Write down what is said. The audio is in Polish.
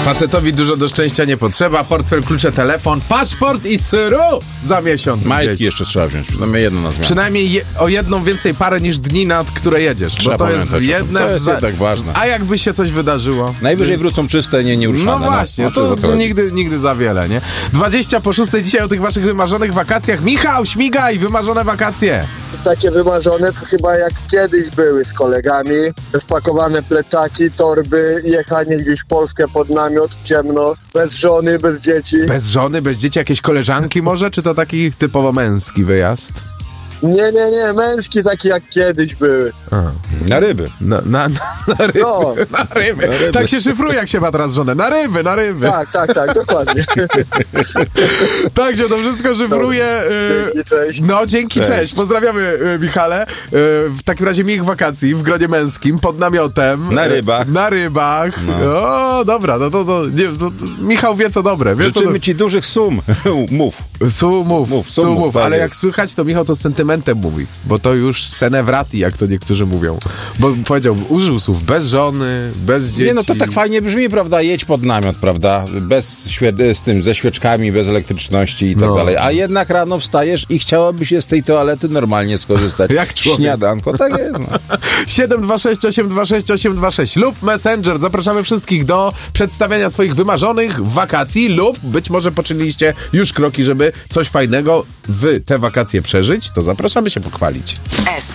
Facetowi dużo do szczęścia nie potrzeba. Portfel, klucze, telefon, paszport i syru za miesiąc. Majtki gdzieś. jeszcze trzeba wziąć. Przynajmniej jedno na zmianę. Przynajmniej o jedną więcej parę niż dni, na które jedziesz. Trzeba bo to jest pamiętać o tym. jedne... To jest jednak ważne. A jakby się coś wydarzyło? Najwyżej wrócą czyste, nieuruszane. No właśnie, to nigdy za wiele, nie? 20:06 dzisiaj o tych waszych wymarzonych wakacjach. Michał, śmigaj, wymarzone wakacje. Takie wymarzone to chyba jak kiedyś były z kolegami. Spakowane plecaki, torby, jechanie gdzieś w Polskę pod namiot, ciemno, bez żony, bez dzieci. Bez żony, bez dzieci, jakieś koleżanki może? Czy to taki typowo męski wyjazd? Nie, męski taki jak kiedyś były. Na ryby. Na ryby. No. Na ryby. Tak się szyfruje, jak się ma teraz żonę. Na ryby. Tak, dokładnie. Tak się to wszystko szyfruje. Dzięki, cześć. No, dzięki, cześć. Pozdrawiamy, Michale. W takim razie miłych wakacji w gronie męskim, pod namiotem. Na rybach. Na rybach. No. O, dobra, no to Michał wie, co dobre. Życzymy ci dużych sum. Mów. Sumów. Tak Ale jest. jak słychać, to Michał to z sentymentem mówi, bo to już senewrati, jak to niektórzy mówią. Bo powiedział, użył słów bez żony, bez dzieci. Nie, no to tak fajnie brzmi, prawda? Jedź pod namiot, prawda? Ze świeczkami, bez elektryczności i tak dalej. A jednak rano wstajesz i chciałoby się z tej toalety normalnie skorzystać. Jak człowiek. Śniadanko, tak jest. No. 726 826 826 lub Messenger. Zapraszamy wszystkich do przedstawiania swoich wymarzonych wakacji lub być może poczyniliście już kroki, żeby coś fajnego w te wakacje przeżyć. To zapraszamy się pochwalić. SK